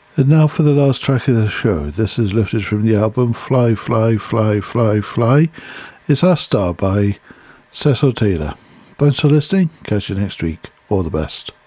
And now for the last track of the show. This is lifted from the album Fly, Fly, Fly, Fly, Fly. It's Our Star by Cecil Taylor. Thanks for listening. Catch you next week. All the best.